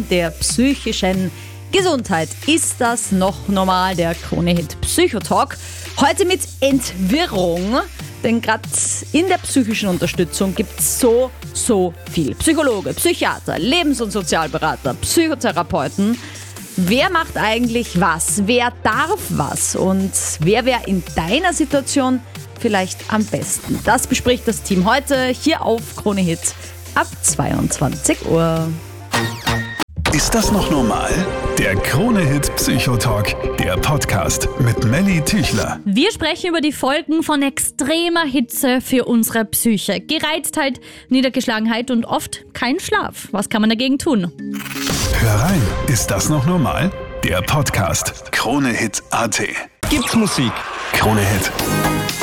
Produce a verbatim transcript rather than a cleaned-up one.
der psychischen Gesundheit. Ist das noch normal? Der Krone-Hit Psychotalk. Heute mit Entwirrung, denn gerade in der psychischen Unterstützung gibt es so, so viel. Psychologe, Psychiater, Lebens- und Sozialberater, Psychotherapeuten. Wer macht eigentlich was? Wer darf was? Und wer wäre in deiner Situation vielleicht am besten? Das bespricht das Team heute hier auf Krone-Hit ab zweiundzwanzig Uhr. Ist das noch normal? Der Krone-Hit Psychotalk, der Podcast mit Melly Tüchler. Wir sprechen über die Folgen von extremer Hitze für unsere Psyche. Gereiztheit, Niedergeschlagenheit und oft kein Schlaf. Was kann man dagegen tun? Hör rein, ist das noch normal? Der Podcast Krone-Hit Punkt at. Gibt's Musik? Krone-Hit.